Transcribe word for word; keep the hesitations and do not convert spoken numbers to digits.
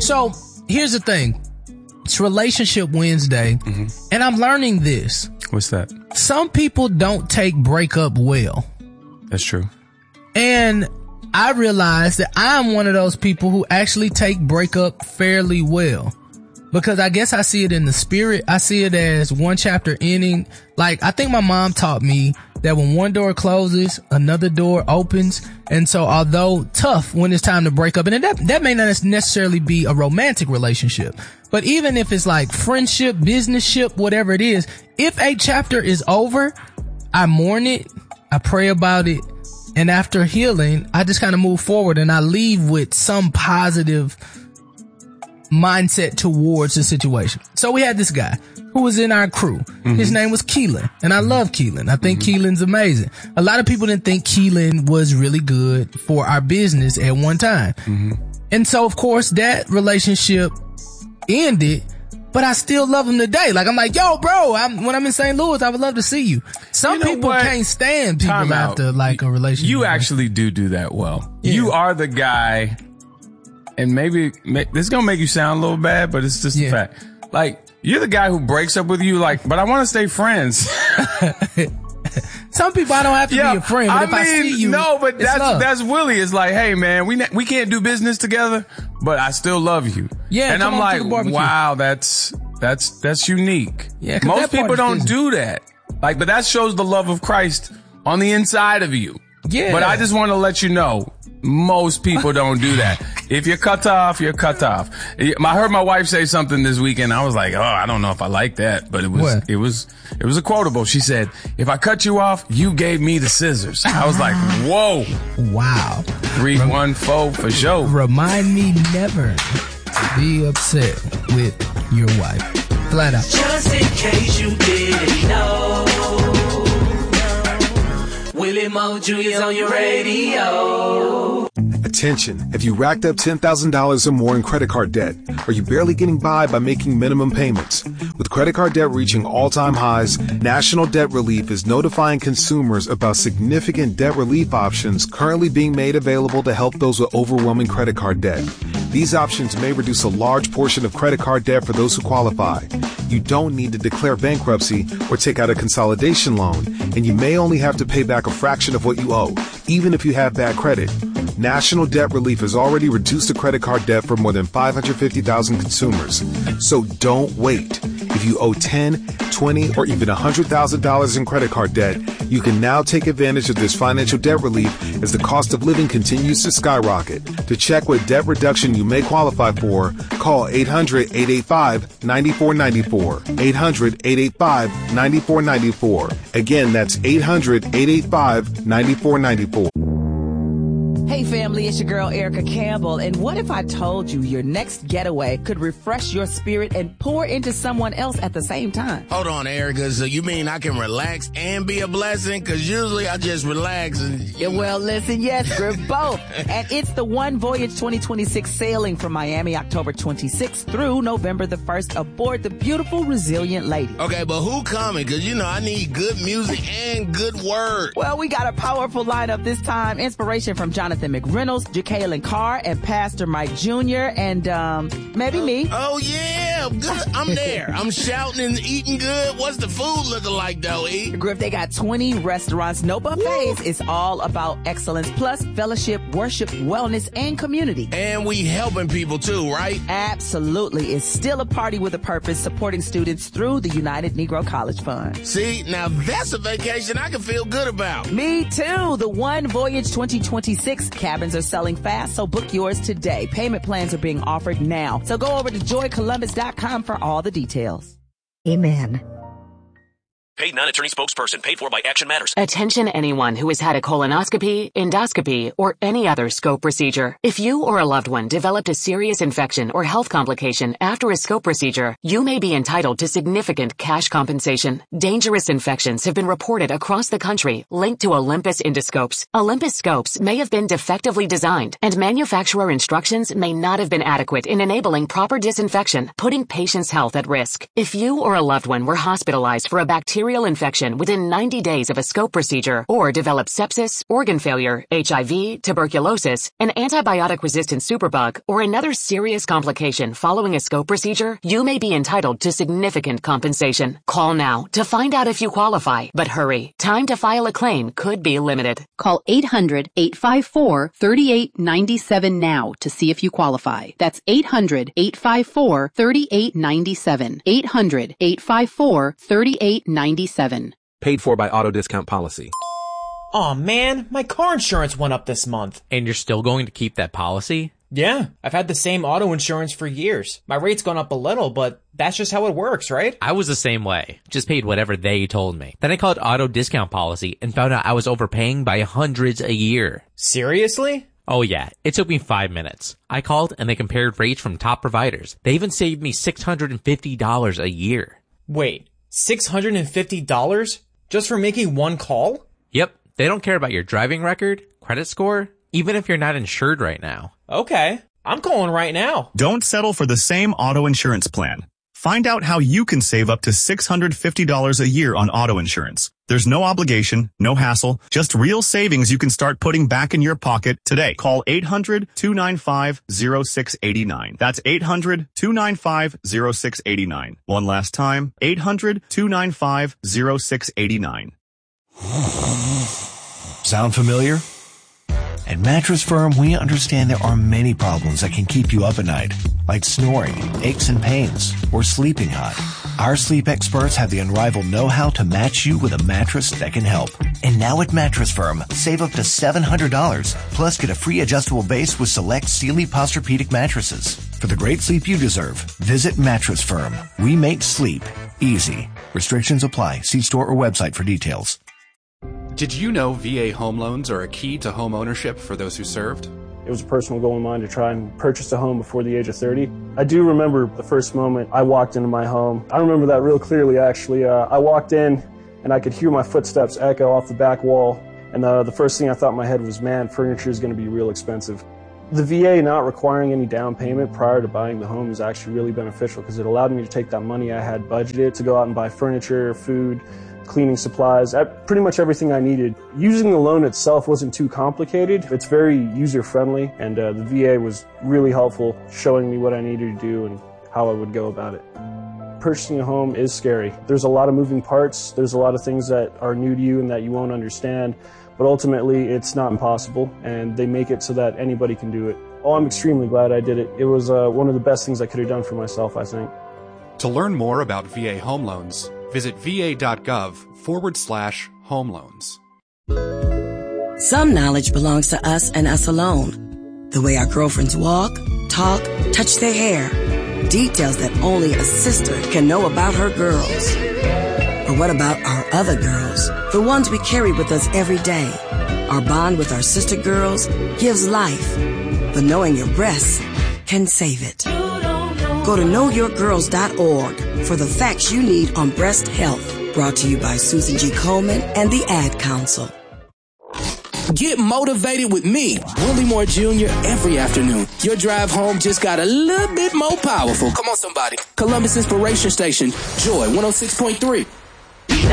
So here's the thing. It's Relationship Wednesday, mm-hmm. and I'm learning this. What's that? Some people don't take breakup well. That's true. And I realized that I'm one of those people who actually take breakup fairly well. Because I guess I see it in the spirit. I see it as one chapter ending. Like, I think my mom taught me that when one door closes, another door opens. And so although tough when it's time to break up, and that, that may not necessarily be a romantic relationship, but even if it's like friendship, businessship, whatever it is, if a chapter is over, I mourn it, I pray about it, and after healing, I just kind of move forward and I leave with some positive mindset towards the situation. So we had this guy who was in our crew. Mm-hmm. His name was Keelan, and I love Keelan. I think mm-hmm. Keelan's amazing. A lot of people didn't think Keelan was really good for our business at one time. Mm-hmm. And so, of course, that relationship ended, but I still love him today. Like, I'm like, yo, bro, I'm, when I'm in Saint Louis, I would love to see you. Some you know people what? can't stand people Time after out. like a relationship. You actually do do that well. Yeah. You are the guy. And maybe, this is going to make you sound a little bad, but it's just yeah. a fact. Like, you're the guy who breaks up with you, like, but I want to stay friends. Some people I don't have to yeah, be a friend, but I if mean, I see you, no, but that's, love. that's Willie. It's like, hey man, we, we can't do business together, but I still love you. Yeah. And I'm like, wow, that's, that's, that's unique. Yeah. Most people don't business. do that. Like, but that shows the love of Christ on the inside of you. Yeah. But I just want to let you know, most people don't do that. If you're cut off, you're cut off. I heard my wife say something this weekend. I was like, oh, I don't know if I like that, but it was, what? it was, it was a quotable. She said, if I cut you off, you gave me the scissors. I was like, whoa. Wow. Three, Rem- one, four for sure. Remind me never to be upset with your wife. Flat out. Just in case you didn't know, Willie Mo Junior's on your radio. Attention, have you racked up ten thousand dollars or more in credit card debt? Are you barely getting by by making minimum payments? With credit card debt reaching all-time highs, National Debt Relief is notifying consumers about significant debt relief options currently being made available to help those with overwhelming credit card debt. These options may reduce a large portion of credit card debt for those who qualify. You don't need to declare bankruptcy or take out a consolidation loan, and you may only have to pay back a fraction of what you owe, even if you have bad credit. National Debt Relief has already reduced the credit card debt for more than five hundred fifty thousand consumers. So don't wait. If you owe ten, twenty, or even one hundred thousand dollars in credit card debt, you can now take advantage of this financial debt relief as the cost of living continues to skyrocket. To check what debt reduction you may qualify for, call eight hundred, eight eight five, nine four nine four. eight hundred, eight eight five, nine four nine four. Again, that's eight hundred, eight eight five, nine four nine four. Hey family, it's your girl Erica Campbell, and what if I told you your next getaway could refresh your spirit and pour into someone else at the same time? Hold on, Erica, so you mean I can relax and be a blessing? Because usually I just relax and... Yeah, well, listen, yes, Griff, both. And it's the One Voyage twenty twenty-six sailing from Miami October twenty-sixth through November the first aboard the beautiful Resilient Lady. Okay, but who coming? Because, you know, I need good music and good word. Well, we got a powerful lineup this time. Inspiration from Jonathan McReynolds, Jacqueline Carr, and Pastor Mike Junior, and um, maybe me. Oh, yeah, good. I'm there. I'm shouting and eating good. What's the food looking like, though, E? Griff, they got twenty restaurants, no buffets. Woo. It's all about excellence, plus fellowship, worship, wellness, and community. And we helping people, too, right? Absolutely. It's still a party with a purpose, supporting students through the United Negro College Fund. See, now that's a vacation I can feel good about. Me, too. The One Voyage twenty twenty-six cabins are selling fast, so book yours today. Payment plans are being offered now. So go over to joy columbus dot com for all the details. Amen. Paid non-attorney spokesperson. Paid for by Action Matters. Attention anyone who has had a colonoscopy, endoscopy, or any other scope procedure. If you or a loved one developed a serious infection or health complication after a scope procedure, you may be entitled to significant cash compensation. Dangerous infections have been reported across the country linked to Olympus endoscopes. Olympus scopes may have been defectively designed, and manufacturer instructions may not have been adequate in enabling proper disinfection, putting patients' health at risk. If you or a loved one were hospitalized for a bacterial bacterial infection within ninety days of a scope procedure or develop sepsis, organ failure, H I V, tuberculosis, an antibiotic-resistant superbug, or another serious complication following a scope procedure, you may be entitled to significant compensation. Call now to find out if you qualify. But hurry, time to file a claim could be limited. Call eight hundred, eight five four, three eight nine seven now to see if you qualify. That's eight hundred, eight five four, three eight nine seven. eight hundred, eight five four, three eight nine seven. Paid for by Auto Discount Policy. Aw, man, my car insurance went up this month. And you're still going to keep that policy? Yeah, I've had the same auto insurance for years. My rate's gone up a little, but that's just how it works, right? I was the same way. Just paid whatever they told me. Then I called Auto Discount Policy and found out I was overpaying by hundreds a year. Seriously? Oh yeah, it took me five minutes. I called and they compared rates from top providers. They even saved me six hundred fifty dollars a year. Wait, six hundred fifty dollars? Just for making one call? Yep, they don't care about your driving record, credit score, even if you're not insured right now. Okay, I'm calling right now. Don't settle for the same auto insurance plan. Find out how you can save up to six hundred fifty dollars a year on auto insurance. There's no obligation, no hassle, just real savings you can start putting back in your pocket today. Call eight hundred, two nine five, zero six eight nine. That's eight hundred, two nine five, zero six eight nine. One last time, eight hundred, two nine five, zero six eight nine. Sound familiar? At Mattress Firm, we understand there are many problems that can keep you up at night, like snoring, aches and pains, or sleeping hot. Our sleep experts have the unrivaled know-how to match you with a mattress that can help. And now at Mattress Firm, save up to seven hundred dollars, plus get a free adjustable base with select Sealy Posturepedic mattresses. For the great sleep you deserve, visit Mattress Firm. We make sleep easy. Restrictions apply. See store or website for details. Did you know V A home loans are a key to home ownership for those who served? It was a personal goal of mine to try and purchase a home before the age of thirty. I do remember the first moment I walked into my home. I remember that real clearly, actually. Uh, I walked in, and I could hear my footsteps echo off the back wall. And uh, the first thing I thought in my head was, man, furniture is going to be real expensive. The V A not requiring any down payment prior to buying the home is actually really beneficial because it allowed me to take that money I had budgeted to go out and buy furniture, food, cleaning supplies, pretty much everything I needed. Using the loan itself wasn't too complicated. It's very user-friendly, and uh, the V A was really helpful, showing me what I needed to do and how I would go about it. Purchasing a home is scary. There's a lot of moving parts. There's a lot of things that are new to you and that you won't understand, but ultimately it's not impossible, and they make it so that anybody can do it. Oh, I'm extremely glad I did it. It was uh, one of the best things I could have done for myself, I think. To learn more about V A home loans, visit va.gov forward slash home loans. Some knowledge belongs to us and us alone. The way our girlfriends walk, talk, touch their hair. Details that only a sister can know about her girls. But what about our other girls? The ones we carry with us every day. Our bond with our sister girls gives life. But knowing your breasts can save it. Go to know your girls dot org for the facts you need on breast health. Brought to you by Susan G. Komen and the Ad Council. Get motivated with me, Willie Moore Junior, every afternoon. Your drive home just got a little bit more powerful. Come on, somebody. Columbus Inspiration Station, Joy one oh six point three.